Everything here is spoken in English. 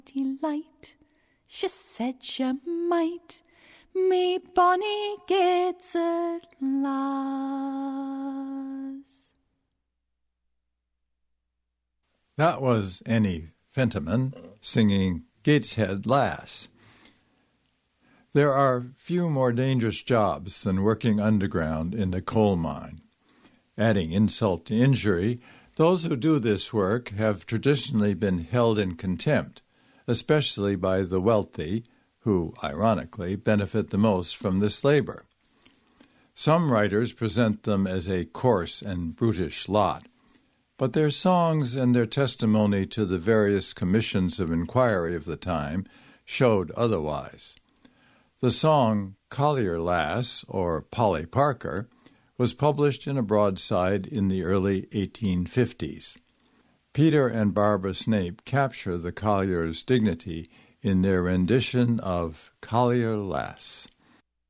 delight. She said she might, me bonny Gateshead lass. That was Annie Fentiman singing Gateshead Lass. There are few more dangerous jobs than working underground in the coal mine. Adding insult to injury, those who do this work have traditionally been held in contempt, especially by the wealthy, who, ironically, benefit the most from this labor. Some writers present them as a coarse and brutish lot, but their songs and their testimony to the various commissions of inquiry of the time showed otherwise. The song Collier Lass, or Polly Parker, was published in a broadside in the early 1850s. Peter and Barbara Snape capture the collier's dignity in their rendition of Collier Lass.